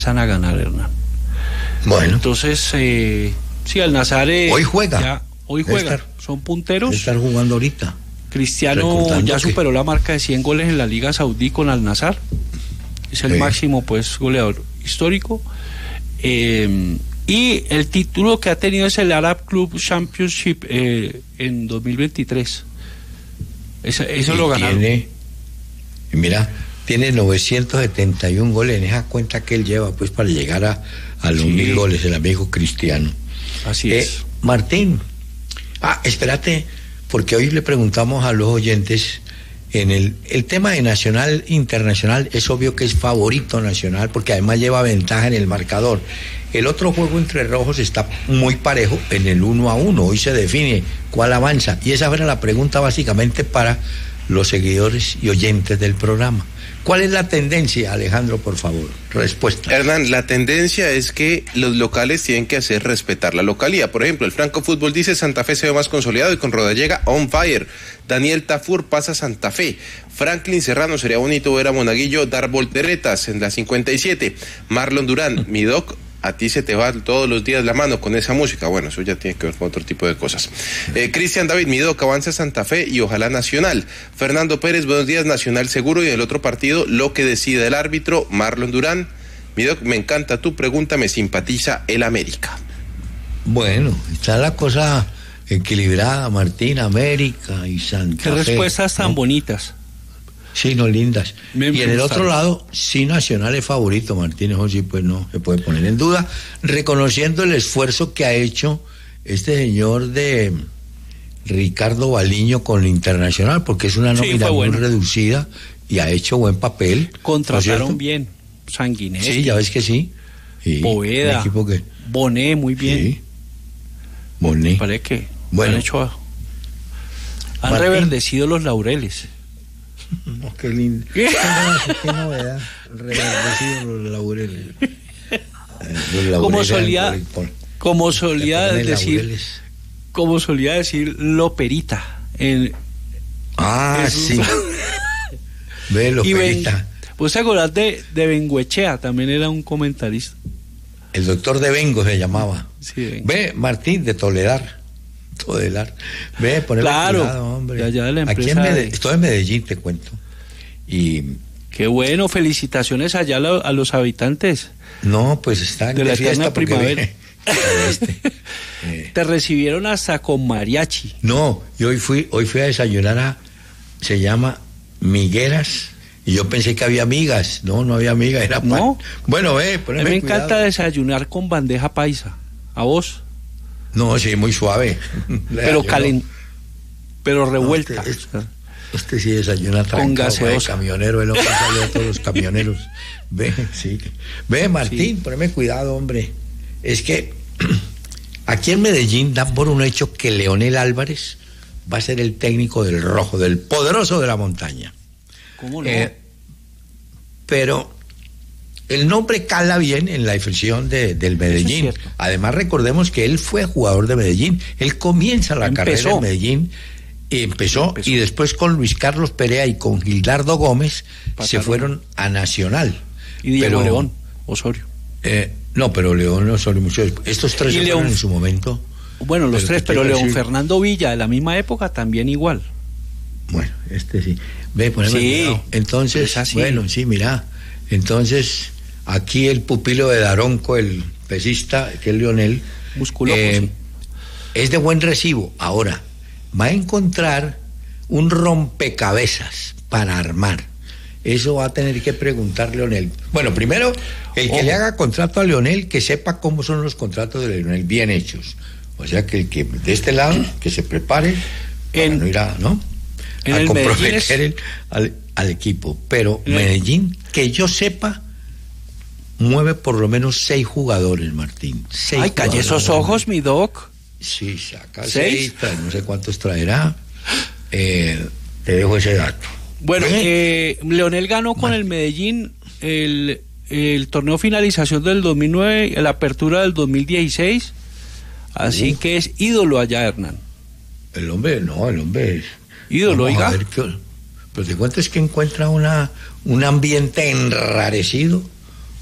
a ganar, Hernán. Bueno. Entonces, sí, Al-Nassr hoy juega. Ya, hoy juega. Son punteros. Estar jugando ahorita. Cristiano ya superó la marca de 100 goles en la Liga Saudí con Al-Nassr. Es el máximo, pues, goleador histórico. Y el título que ha tenido es el Arab Club Championship en 2023. Eso lo ganaron. Tiene 971 goles en esa cuenta que él lleva, pues, para llegar a los 1000 goles, el amigo Cristiano. Así es. Martín, espérate, porque hoy le preguntamos a los oyentes, en el tema de Nacional Internacional, es obvio que es favorito Nacional, porque además lleva ventaja en el marcador. El otro juego entre rojos está muy parejo en el 1-1, hoy se define cuál avanza, y esa era la pregunta básicamente para los seguidores y oyentes del programa. ¿Cuál es la tendencia, Alejandro, por favor? Respuesta. Hernán, la tendencia es que los locales tienen que hacer respetar la localía. Por ejemplo, el Franco Fútbol dice Santa Fe se ve más consolidado y con Rodallega on fire. Daniel Tafur pasa Santa Fe. Franklin Serrano, sería bonito ver a Monaguillo dar volteretas en la 57. Marlon Durán, mi doc, a ti se te va todos los días la mano con esa música. Bueno, eso ya tiene que ver con otro tipo de cosas. Cristian David, mi doc, avanza Santa Fe y ojalá Nacional. Fernando Pérez, buenos días, Nacional seguro, y en el otro partido lo que decida el árbitro. Marlon Durán, mi doc, me encanta tu pregunta, me simpatiza el América. Bueno, está la cosa equilibrada, Martín, América y Santa Fe. Qué respuestas tan bonitas. Sí, no, lindas. Y en el otro lado, sí, Nacional es favorito, Martín, eso sí, pues no se puede poner en duda, reconociendo el esfuerzo que ha hecho este señor de Ricardo Baliño con el Internacional, porque es una nómina muy reducida y ha hecho buen papel. Contrataron bien, Sanguinetti. Sí, ya ves que sí. Poveda, equipo que... Bonet, muy bien. Sí. Bonet. Parece que bueno, han reverdecido los laureles. No, qué lindo. Qué novedad. Reverdecido los laureles. Como solía decir Loperita. Sí. Ve, Loperita. ¿Vos te acordás de Bengoechea? También era un comentarista. El doctor de Bengo se llamaba. Sí, Ve, Martín de Toledar. Ve, ponle cuidado, hombre. De allá de la empresa. Aquí estoy en Medellín, te cuento. Y qué bueno, felicitaciones allá a los habitantes. No, pues están de la eterna primavera. Te recibieron hasta con mariachi. No, y hoy fui a desayunar se llama Migueras, y yo pensé que había migas. No había migas, era pan. No. Bueno, a mí me encanta desayunar con bandeja paisa. ¿A vos? No, sí, muy suave. Pero revuelta. Usted sí desayuna con gaseosa. Camionero, el hombre sale a todos los camioneros. Ve, Martín, poneme cuidado, hombre. Es que aquí en Medellín dan por un hecho que Leonel Álvarez va a ser el técnico del Rojo, del poderoso de la montaña. ¿Cómo no? Pero el nombre cala bien en la definición del Medellín. Es Además, recordemos que él fue jugador de Medellín. Él comienza la carrera en Medellín. Empezó y después con Luis Carlos Perea y con Gildardo Gómez se fueron a Nacional. Y Diego León Osorio. No, pero León Osorio mucho después. Estos tres se fueron en su momento. Bueno, los tres, pero León Fernando Villa de la misma época también igual. Bueno, sí. Ve, poneme cuidado. Entonces, bueno, sí, mira. Entonces, aquí el pupilo de Daronco, el pesista, que es Leonel, musculoso, es de buen recibo. Ahora, va a encontrar un rompecabezas para armar. Eso va a tener que preguntar Leonel. Bueno, primero, el que le haga contrato a Leonel, que sepa cómo son los contratos de Leonel bien hechos. O sea, que el que de este lado, que se prepare para no ir a comprometer al equipo. Pero Medellín, que yo sepa, mueve por lo menos 6 jugadores, Martín. Calle esos ojos, mi doc. Sí, saca 6, no sé cuántos traerá. Te dejo ese dato. Bueno, Leonel ganó con el Medellín el torneo finalización del 2009, la apertura del 2016, así que es ídolo allá, Hernán. El hombre es ídolo, oiga. Pero te cuento es que encuentra un ambiente enrarecido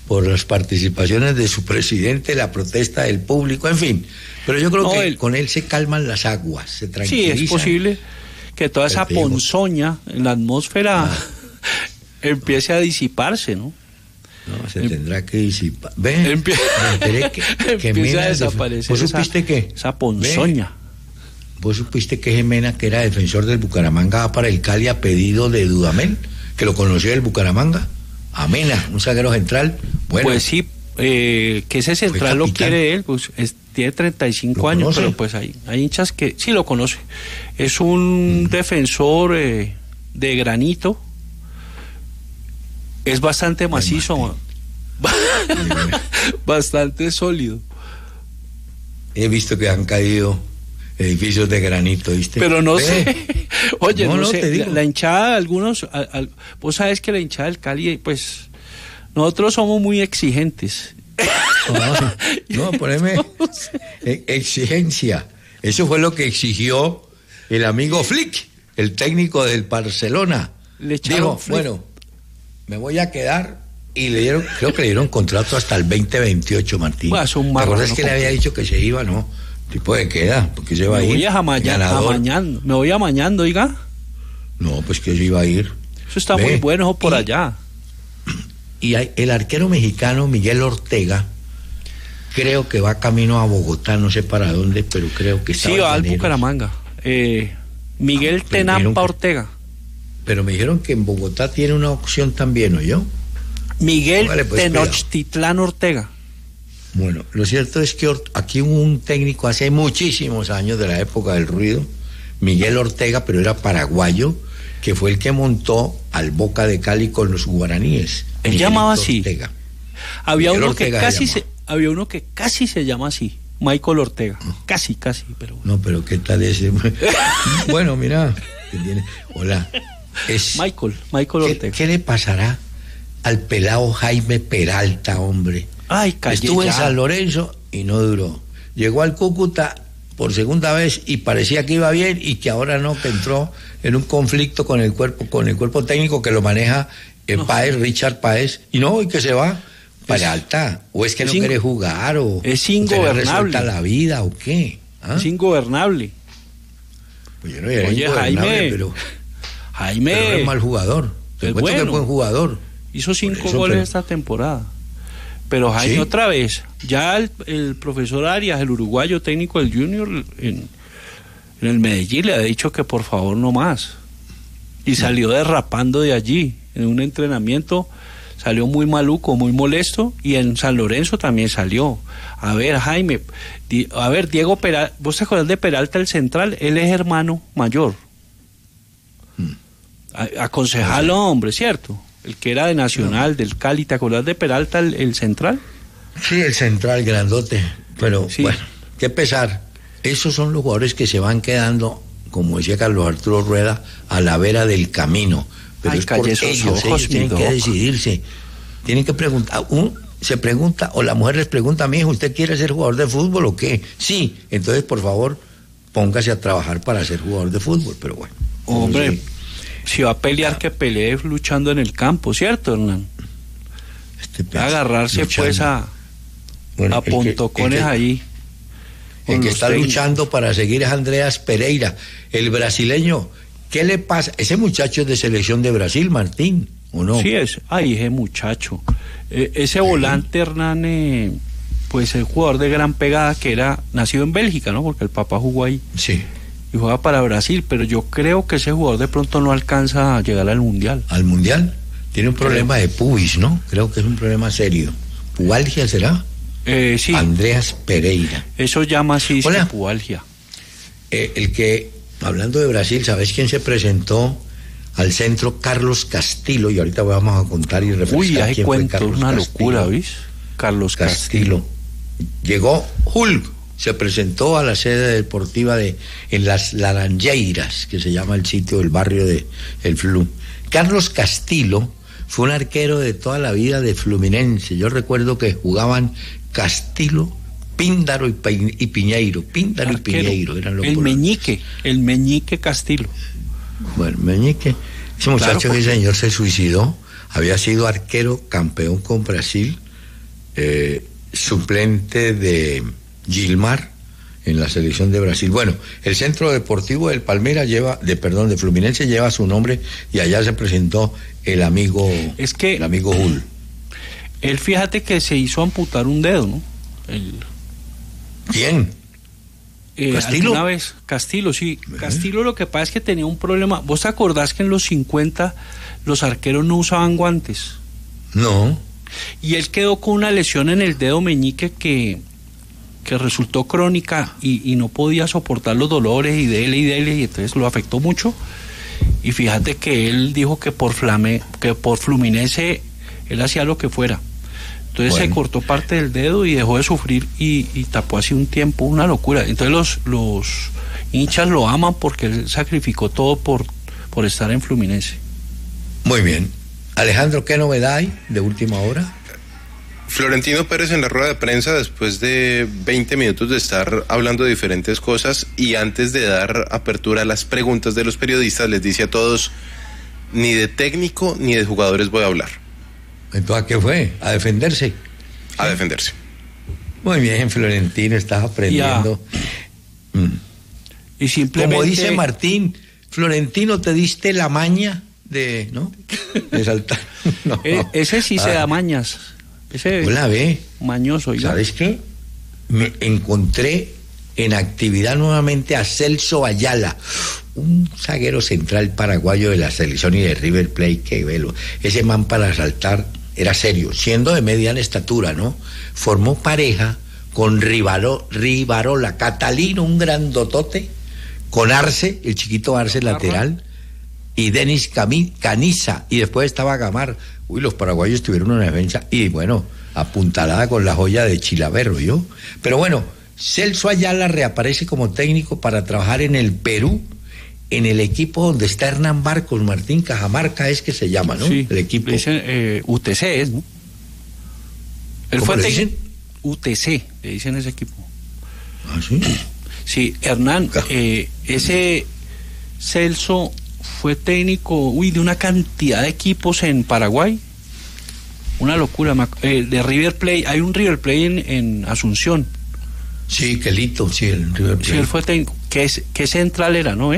por las participaciones de su presidente, la protesta del público, en fin. Pero yo creo que con él se calman las aguas, se tranquilizan. Sí, es posible que toda esa ponzoña en la atmósfera empiece a disiparse, ¿no? No, se tendrá que disipar. Ve, empieza a desaparecer. ¿Vos supiste que esa ponzoña? ¿Vos supiste que Mena, que era defensor del Bucaramanga, va para el Cali a pedido de Dudamel, que lo conoció del Bucaramanga? A Mena, un zaguero central. Bueno, pues sí, que ese central lo quiere él, pues tiene 35 años, pero pues hay hinchas que sí lo conocen. Es un defensor de granito, es bastante macizo, bastante sólido. He visto que han caído edificios de granito, ¿viste? Pero no sé. Oye, no sé, la hinchada, algunos, vos sabes que la hinchada del Cali, pues, nosotros somos muy exigentes. No, poneme exigencia. Eso fue lo que exigió el amigo Flick, el técnico del Barcelona. Dijo, bueno, me voy a quedar, y le dieron, creo que le dieron contrato hasta el 2028, Martín. Bueno, ¿te acuerdas que le había dicho que se iba, no? Tipo de queda, porque se va a ir. Me voy amañando, oiga. No, pues que se iba a ir. Eso está muy bueno por allá. Y el arquero mexicano Miguel Ortega, creo que va camino a Bogotá, no sé para dónde, pero creo que está. Sí, va al Bucaramanga. Miguel Tenampa Ortega. Pero me dijeron que en Bogotá tiene una opción también, ¿o yo? Miguel Tenochtitlán Ortega. Bueno, lo cierto es que aquí hubo un técnico hace muchísimos años, de la época del ruido, Miguel Ortega, pero era paraguayo, que fue el que montó al Boca de Cali con los guaraníes. Él llamaba así. Ortega. Había uno que casi se llama así, Michael Ortega. Casi, pero... No, pero ¿qué tal ese? Bueno, mira. Hola. Michael Ortega. ¿Qué le pasará al pelado Jaime Peralta, hombre? Ay, estuvo en San Lorenzo y no duró. Llegó al Cúcuta por segunda vez y parecía que iba bien, y que ahora no, que entró en un conflicto con el cuerpo técnico que lo maneja Richard Páez, y que se va. Peralta, o es que no quiere jugar, o es ingobernable la vida, o qué. Es ingobernable. Pues yo no era ingobernable, pero no es mal jugador. Te cuento que es buen jugador. Hizo 5 goles esta temporada. Pero Jaime, ¿sí? Otra vez, ya el profesor Arias, el uruguayo técnico del Junior en el Medellín, le ha dicho que por favor no más. Y salió derrapando de allí. En un entrenamiento salió muy maluco, muy molesto, y en San Lorenzo también salió. A ver, Jaime, Diego Peralta, ¿vos te acordás de Peralta, el central? Él es hermano mayor. Aconsejalo, hombre, ¿cierto? El que era de Nacional, del Cali. ¿Te acordás de Peralta, el central? Sí, el central grandote. Pero sí. Bueno, qué pesar. Esos son los jugadores que se van quedando, como decía Carlos Arturo Rueda, a la vera del camino. Pero es por ellos tienen que decidirse. Tienen que preguntar. Se pregunta, o la mujer les pregunta: mi hijo, ¿usted quiere ser jugador de fútbol o qué? Sí, entonces por favor póngase a trabajar para ser jugador de fútbol. Pero bueno, hombre, si va a pelear, que pelee luchando en el campo, ¿cierto, Hernán? Agarrarse luchando, pues a pontocones ahí. El que está luchando para seguir es Andreas Pereira, el brasileño. ¿Qué le pasa? Ese muchacho es de selección de Brasil, Martín, ¿o no? Sí, ese muchacho. Ese volante, Hernán, pues el jugador de gran pegada, que era nacido en Bélgica, ¿no? Porque el papá jugó ahí. Sí. Y juega para Brasil, pero yo creo que ese jugador de pronto no alcanza a llegar al Mundial. ¿Al Mundial? Tiene un problema de pubis, ¿no? Creo que es un problema serio. ¿Pubalgia será? Sí. Andreas Pereira. Eso llama así, pubalgia. Hablando de Brasil, ¿sabes quién se presentó al centro? Carlos Castillo, y ahorita vamos a contar y refrescar. Uy, quién cuento, fue Carlos una Castillo. Locura, ¿ves? Carlos Castillo. Llegó Hulk, se presentó a la sede deportiva en las Laranjeiras, que se llama el sitio, el barrio de el Flu. Carlos Castillo fue un arquero de toda la vida de Fluminense. Yo recuerdo que jugaban Castillo, Píndaro y Piñeiro. Píndaro arquero, y Piñeiro eran los el Meñique Castillo. Bueno, Meñique, ese muchacho, ese señor se suicidó. Había sido arquero campeón con Brasil suplente de Gilmar en la selección de Brasil. Bueno, el Centro Deportivo del Palmeiras de Fluminense lleva su nombre y allá se presentó el amigo Jul. Él, fíjate que se hizo amputar un dedo, ¿no? ¿Quién? ¿Castillo? Una vez, Castillo, sí. Castillo, lo que pasa es que tenía un problema. ¿Vos te acordás que en los 50 los arqueros no usaban guantes? No. Y él quedó con una lesión en el dedo meñique que resultó crónica y no podía soportar los dolores y dele, y entonces lo afectó mucho. Y fíjate que él dijo que por Fluminense él hacía lo que fuera. Entonces se cortó parte del dedo y dejó de sufrir y tapó así un tiempo, una locura. Entonces los hinchas lo aman porque él sacrificó todo por estar en Fluminense. Muy bien. Alejandro, ¿qué novedad hay de última hora? Florentino Pérez en la rueda de prensa, después de 20 minutos de estar hablando de diferentes cosas y antes de dar apertura a las preguntas de los periodistas, les dice a todos: ni de técnico ni de jugadores voy a hablar. Entonces, ¿a qué fue? ¿A defenderse? A defenderse. Muy bien, Florentino, estás aprendiendo. Y simplemente... Como dice Martín, Florentino, te diste la maña de saltar. No. Ese sí se da mañas. Ese la ve. Mañoso. ¿Ya? ¿Sabes qué? Me encontré en actividad nuevamente a Celso Ayala, un zaguero central paraguayo de la selección y de River Plate, que velo. Ese man para saltar era serio, siendo de mediana estatura, ¿no? Formó pareja con Rivarola, Catalino, un grandotote, con Arce, el chiquito Arce lateral, y Denis Caniza, y después estaba Gamar. Uy, los paraguayos tuvieron una defensa, y bueno, apuntalada con la joya de Chilaverro, ¿yo? Pero bueno, Celso Ayala reaparece como técnico para trabajar en el Perú, en el equipo donde está Hernán Barcos, Martín, Cajamarca es que se llama, ¿no? Sí, el equipo. Dicen, UTC es, ¿no? Él ¿Cómo fue le dicen? UTC, le dicen ese equipo. ¿Ah, sí? Sí, Hernán, ese Celso fue técnico, de una cantidad de equipos en Paraguay. Una locura, de River Plate. Hay un River Plate en Asunción. Sí, Quelito, sí, el River Plate. Sí, él fue técnico. ¿Qué central era, no,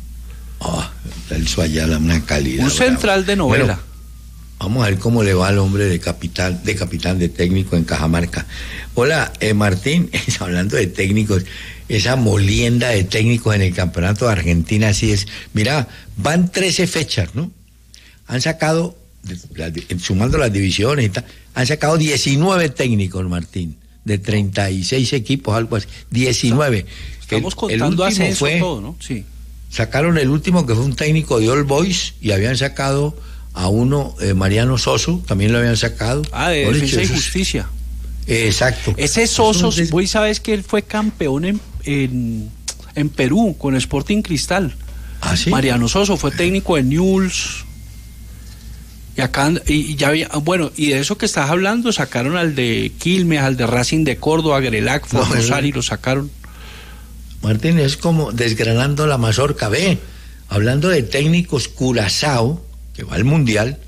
Celso Ayala, una calidad. Un central de novela. Bueno, vamos a ver cómo le va al hombre de capitán, de técnico en Cajamarca. Hola, Martín, hablando de técnicos, esa molienda de técnicos en el campeonato de Argentina, así es. Mira, van 13 fechas, ¿no? Han sacado, sumando las divisiones y tal, han sacado 19 técnicos, Martín, de 36 equipos, algo así, 19. Estamos contando ascenso todo, ¿no? Sí. Sacaron el último, que fue un técnico de All Boys, y habían sacado a uno, Mariano Soso, también lo habían sacado. De Defensa y Justicia. Exacto. Ese Soso, vos sabes que él fue campeón en Perú con Sporting Cristal. ¿Ah, sí? Mariano Soso fue técnico de Newell's. Y acá, y ya había, bueno, y de eso que estás hablando, sacaron al de Quilmes, al de Racing de Córdoba, Grelac, Rosario, lo sacaron. Martín, es como desgranando la mazorca. Ve, hablando de técnicos, Curazao, que va al Mundial,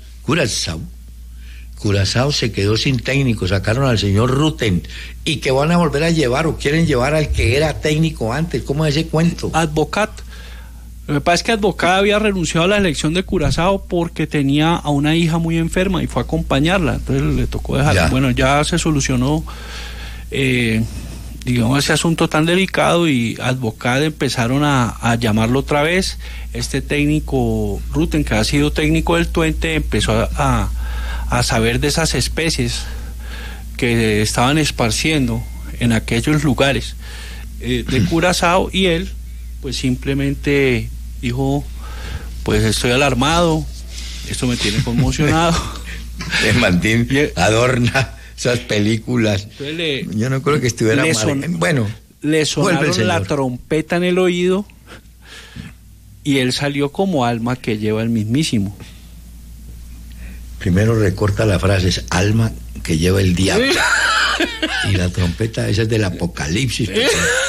Curazao se quedó sin técnico, sacaron al señor Ruten, y que van a volver a llevar, o quieren llevar al que era técnico antes. ¿Cómo es ese cuento? Advocat. Lo que pasa es que Advocat había renunciado a la elección de Curazao porque tenía a una hija muy enferma y fue a acompañarla, entonces le tocó dejarla. Bueno, ya se solucionó digamos, ese asunto tan delicado, y Advocat empezaron a llamarlo otra vez. Este técnico Ruten, que ha sido técnico del Twente, empezó a saber de esas especies que estaban esparciendo en aquellos lugares de Curazao, y él pues simplemente dijo: pues estoy alarmado, esto me tiene conmocionado. Martín adorna esas películas. Yo no creo que estuviera mal. Bueno, le sonaron la trompeta en el oído y él salió como alma que lleva el mismísimo. Primero recorta la frase, es alma que lleva el diablo. Y la trompeta, esa es del Apocalipsis. Ve,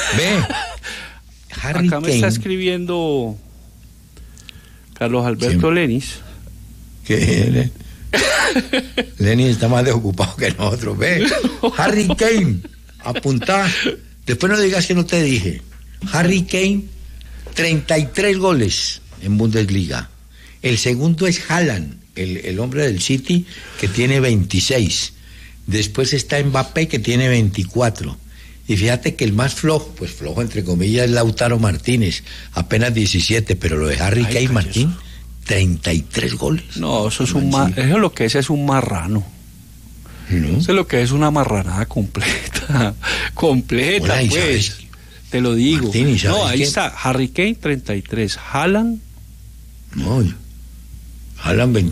Harry acá me Kane. Está escribiendo Carlos Alberto Lenis. ¿Qué? Lenin está más desocupado que nosotros. Ve, Harry Kane, apuntá. Después no digas que no te dije. Harry Kane, 33 goles en Bundesliga. El segundo es Haaland, el hombre del City, que tiene 26. Después está Mbappé, que tiene 24. Y fíjate que el más flojo, pues flojo entre comillas, es Lautaro Martínez, apenas 17, pero lo de Harry Kane, Martín, 33 goles. No, eso es eso lo que es un marrano. ¿No? Eso es lo que es una marranada completa. Completa, hola, pues. Te lo digo. Martín, no, ahí está, Harry Kane, 33. Haaland. No, Haaland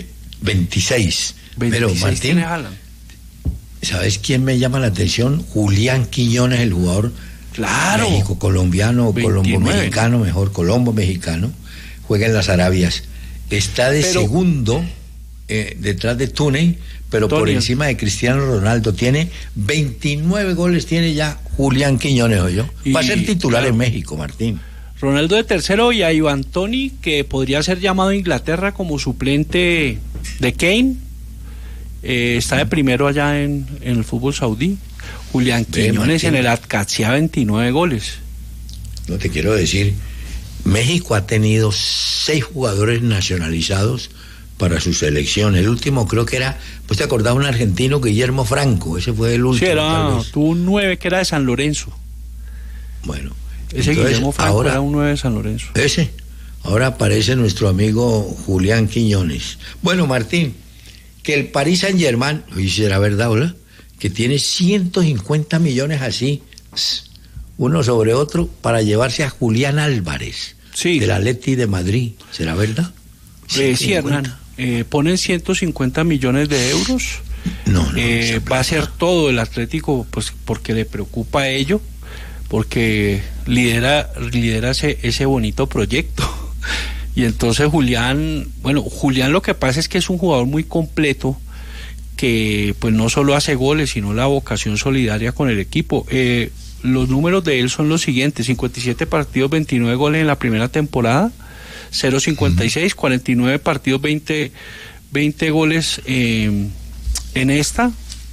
26. Pero Martín, tiene Haaland. ¿Sabes quién me llama la atención? Julián Quiñones, el jugador México-colombiano, colombo-mexicano, mejor colombo-mexicano, juega en las Arabias. Está de segundo, detrás de Túnez, pero por encima de Cristiano Ronaldo. Tiene 29 goles, tiene ya Julián Quiñones, ¿oyó? Va a ser titular en México, Martín. Ronaldo de tercero y a Iván Toney, que podría ser llamado a Inglaterra como suplente de Kane. Está de primero allá en el fútbol saudí. Julián Quiñones en el Al-Qadsiya, 29 goles. No te quiero decir, México ha tenido 6 jugadores nacionalizados para su selección. El último creo que era, pues te acordás, un argentino, Guillermo Franco. Ese fue el último. Sí, tuvo un 9 que era de San Lorenzo. Bueno, ese entonces, Guillermo Franco ahora, era un 9 de San Lorenzo. Ahora aparece nuestro amigo Julián Quiñones. Bueno, Martín, que el Paris Saint-Germain, oye, será verdad, ¿verdad? Que tiene 150 millones así, uno sobre otro, para llevarse a Julián Álvarez, del Atleti de Madrid. ¿Será verdad? Sí, Hernán. Ponen 150 millones de euros. No, va a ser todo el Atlético, pues porque le preocupa ello, porque lidera ese bonito proyecto. Y entonces Julián lo que pasa es que es un jugador muy completo, que pues no solo hace goles, sino la vocación solidaria con el equipo. Los números de él son los siguientes: 57 partidos, 29 goles en la primera temporada, 0.56, 49 partidos, 20 goles en esta,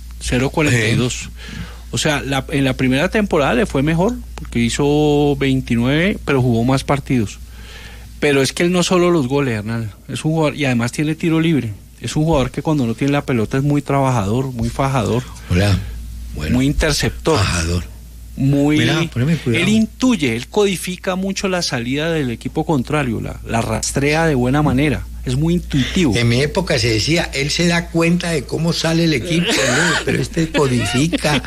0.42. O sea, en la primera temporada le fue mejor, porque hizo 29, pero jugó más partidos. Pero es que él no solo los goles, Hernán, es un jugador, y además tiene tiro libre. Es un jugador que cuando no tiene la pelota es muy trabajador, muy fajador. Muy interceptor. Fajador. Él intuye, él codifica mucho la salida del equipo contrario, la rastrea de buena manera. Es muy intuitivo. En mi época se decía, él se da cuenta de cómo sale el equipo, ¿no? Pero codifica,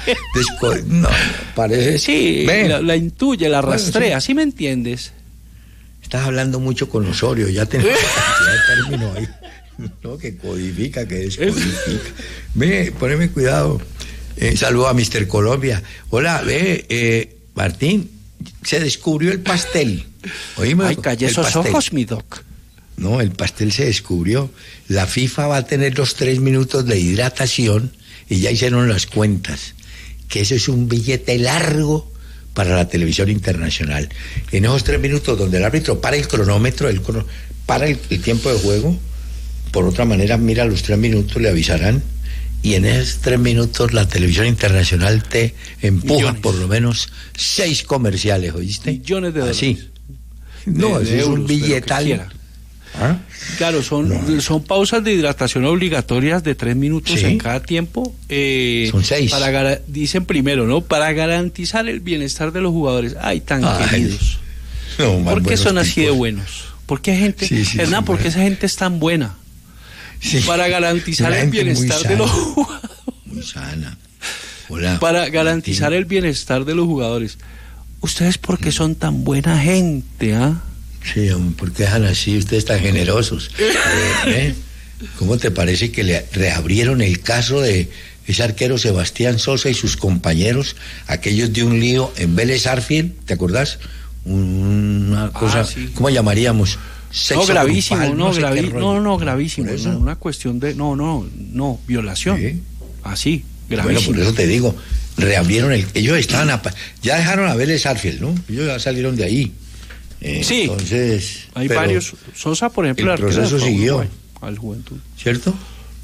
parece. Sí, la intuye, la rastrea, ¿sí me entiendes? Estás hablando mucho con Osorio, ya tenemos cantidad de términos ahí. No, que codifica, que descodifica. Poneme cuidado. Saludo a Mr. Colombia. Hola, Martín, se descubrió el pastel. Oíme, ay, callé esos ojos, mi doc. No, el pastel se descubrió. La FIFA va a tener los 3 minutos de hidratación y ya hicieron las cuentas. Que eso es un billete largo para la televisión internacional. En esos 3 minutos donde el árbitro para el cronómetro, para el tiempo de juego, por otra manera mira los 3 minutos, le avisarán, y en esos 3 minutos la televisión internacional te empuja por lo menos 6 comerciales, ¿oíste? Millones de dólares. Así. No, eso es un billetal. ¿Ah? Claro, son pausas de hidratación obligatorias de 3 minutos en cada tiempo. Son 6. Dicen primero, ¿no? Para garantizar el bienestar de los jugadores. Ay, tan queridos. No, ¿por qué son así de buenos? ¿Por qué gente, Hernán, por qué esa gente es tan buena? Para garantizar el bienestar de los jugadores. Muy sana. Hola. Para garantizar el bienestar de los jugadores. ¿Ustedes por qué son tan buena gente, ah? Sí, ¿por qué dejan así ustedes tan generosos? ¿Cómo te parece que le reabrieron el caso de ese arquero Sebastián Sosa y sus compañeros, aquellos de un lío en Vélez Sarsfield? ¿Te acordás? Una cosa, ¿cómo llamaríamos? Sexo gravísimo, grupal, gravísimo. Una cuestión de, violación. ¿Sí? Así, gravísimo. Bueno, por eso te digo, reabrieron ellos estaban, ya dejaron a Vélez Sarsfield, ¿no? Ellos ya salieron de ahí. Sí, entonces hay varios. Sosa, por ejemplo, el proceso siguió al Juventud, ¿cierto?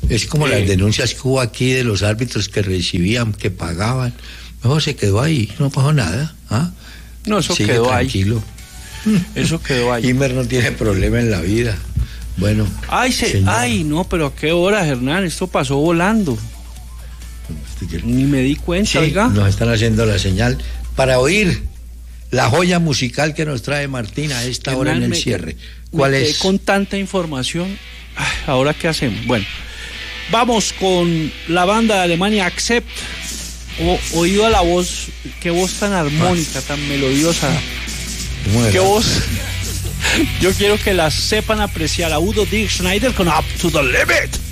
Es como las denuncias que hubo aquí de los árbitros que recibían, que pagaban. Mejor se quedó ahí, no pasó nada. ¿Ah? No, eso sigue quedó tranquilo. Eso quedó ahí. Imer no tiene problema en la vida. Bueno. Ay, no, pero ¿a qué hora, Hernán? Esto pasó volando. Ni me di cuenta, sí, oiga. Nos están haciendo la señal para oír la joya musical que nos trae Martín a esta hora en el cierre. ¿Cuál es? Con tanta información, ¿ahora qué hacemos? Bueno, vamos con la banda de Alemania Accept. Oído a la voz, qué voz tan armónica, tan melodiosa. Qué voz. Yo quiero que la sepan apreciar. A Udo Dirk Schneider con Up to the Limit.